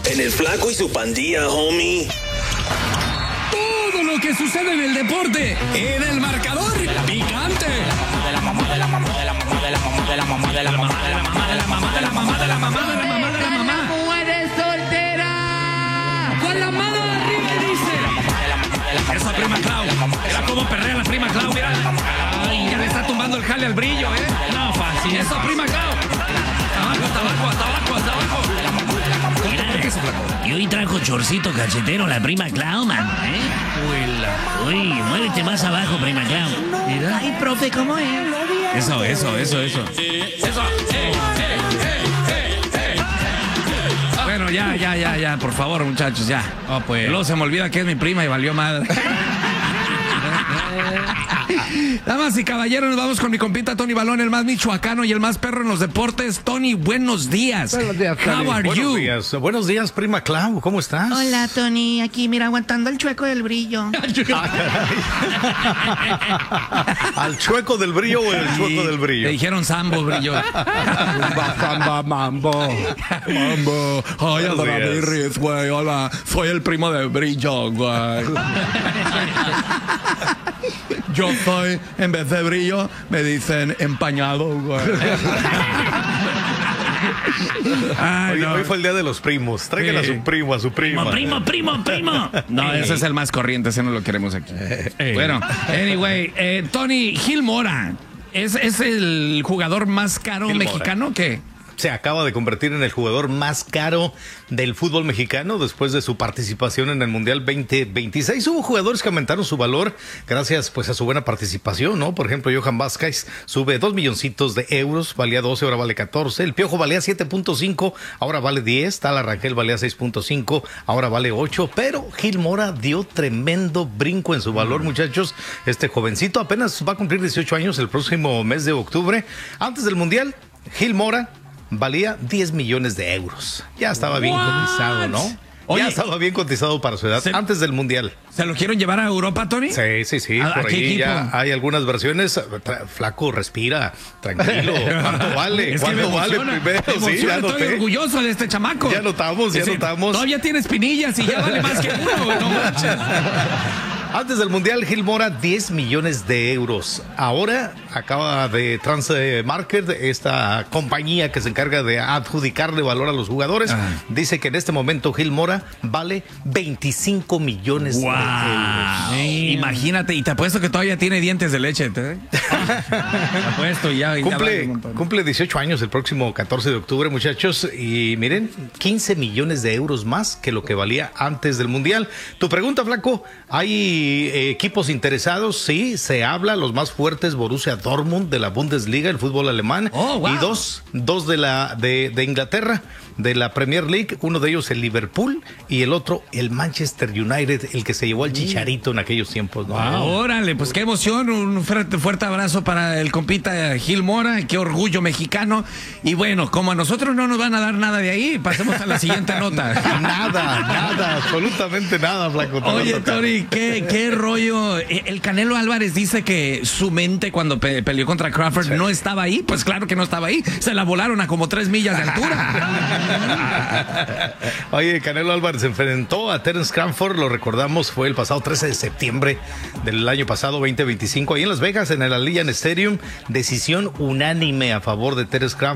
En el Flaco y su pandilla, homie. Todo lo que sucede en el deporte, en el marcador picante. ¡Muere soltera! Con la mano arriba dice. Esa prima Clau. Mira cómo perrea la prima Clau, mira. Ay, ya le está tumbando el jale al brillo, No, fácil. Esa prima Clau. Hasta abajo. Y hoy trajo chorcito cachetero la prima Clau, man, Uy, muévete más abajo, prima Clau. Mira. Ay, profe, ¿cómo es? Eso. Bueno, ya, por favor, muchachos, ya. Pues. Luego se me olvida que es mi prima y valió madre. Damas y caballeros, nos vamos con mi compita Tony Balón, el más michoacano y el más perro en los deportes. Tony, buenos días. Buenos días, Tony. How are you? Buenos días, prima Clau. ¿Cómo estás? Hola, Tony. Aquí, mira, aguantando el chueco del brillo. ¿Al chueco del brillo o el chueco del brillo? Le dijeron Sambo, brillo. Samba, mambo. Ay, Buenos días. Adaramirris, güey. Hola, soy el primo de brillo, güey. Yo soy, en vez de brillo, me dicen empañado, güey. Ay, no. Hoy fue el día de los primos. Traigan a su primo, a su prima. Primo. No, ese es el más corriente, ese no lo queremos aquí. Bueno, anyway, Tony Gil Mora, ¿es el jugador más caro Gil Mora. mexicano que? Se acaba de convertir en el jugador más caro del fútbol mexicano después de su participación en el Mundial 2026. Hubo jugadores que aumentaron su valor gracias pues a su buena participación, ¿no? Por ejemplo, Johan Vázquez sube 2 milloncitos de euros, valía 12, ahora vale 14. El Piojo valía 7.5, ahora vale 10. Tala Rangel valía 6.5, ahora vale 8. Pero Gil Mora dio tremendo brinco en su valor, muchachos. Este jovencito apenas va a cumplir 18 años el próximo mes de octubre. Antes del Mundial, Gil Mora valía 10 millones de euros. Ya estaba bien cotizado, ¿no? Oye, ya estaba bien cotizado para su edad antes del Mundial. ¿Se lo quieren llevar a Europa, Tony? Sí. ¿A Por qué ahí equipo? ya hay algunas versiones. Flaco, respira, tranquilo. ¿Cuánto vale? Es que ¿Cuánto me vale emociona, primero? me Sí, emociona, ya estoy noté. orgulloso de este chamaco. Ya notamos. Todavía tiene espinillas y ya vale más que uno, güey, no manches. Antes del Mundial, Gil Mora, 10 millones de euros. Ahora acaba de Transmarket, esta compañía que se encarga de adjudicarle valor a los jugadores, dice que en este momento Gil Mora vale 25 millones de euros. Imagínate, y te apuesto que todavía tiene dientes de leche. Te apuesto ya. Cumple 18 años el próximo 14 de octubre, muchachos. Y miren, 15 millones de euros más que lo que valía antes del Mundial. Tu pregunta, Flaco, ¿hay equipos interesados? Sí, se habla, los más fuertes, Borussia Dortmund de la Bundesliga, el fútbol alemán, y dos de Inglaterra, de la Premier League, uno de ellos el Liverpool y el otro el Manchester United, el que se llevó al Chicharito en aquellos tiempos, ¿no? Órale, pues qué emoción, un fuerte abrazo para el compita Gil Mora, qué orgullo mexicano. Y bueno, como a nosotros no nos van a dar nada de ahí, pasemos a la siguiente nota. Nada, absolutamente nada, Flaco. Oye, Tony, ¿qué rollo? El Canelo Álvarez dice que su mente cuando peleó contra Crawford no estaba ahí. Pues claro que no estaba ahí. Se la volaron a como 3 millas de altura. Oye, Canelo Álvarez se enfrentó a Terence Crawford, lo recordamos, fue el pasado 13 de septiembre del año pasado, 2025, ahí en Las Vegas, en el Allegiant Stadium. Decisión unánime a favor de Terence Crawford.